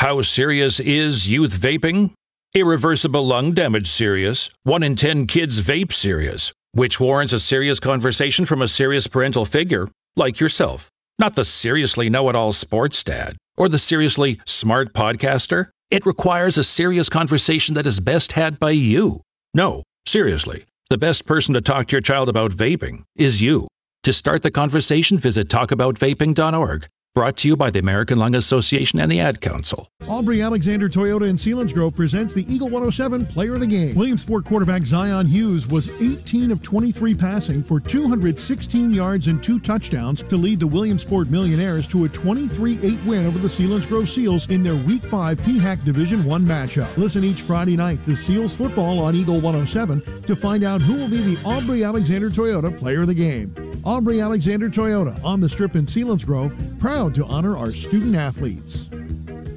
How serious is youth vaping? Irreversible lung damage serious. 1 in 10 kids vape serious, which warrants a serious conversation from a serious parental figure, like yourself. Not the seriously know-it-all sports dad or the seriously smart podcaster. It requires a serious conversation that is best had by you. No, seriously, the best person to talk to your child about vaping is you. To start the conversation, visit talkaboutvaping.org. Brought to you by the American Lung Association and the Ad Council. Aubrey Alexander Toyota in Selinsgrove presents the Eagle 107 Player of the Game. Williamsport quarterback Zion Hughes was 18 of 23 passing for 216 yards and 2 touchdowns to lead the Williamsport Millionaires to a 23-8 win over the Selinsgrove Seals in their Week 5 PHAC Division I matchup. Listen each Friday night to Seals football on Eagle 107 to find out who will be the Aubrey Alexander Toyota Player of the Game. Aubrey Alexander Toyota on the Strip in Selinsgrove, proud to honor our student athletes.